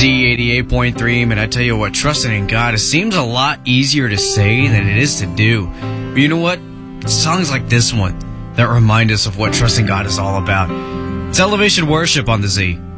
Z88.3, man, I tell you what, trusting in God, it seems a lot easier to say than it is to do. But you know what? Songs like this one that remind us of what trusting God is all about. It's Elevation Worship on the Z.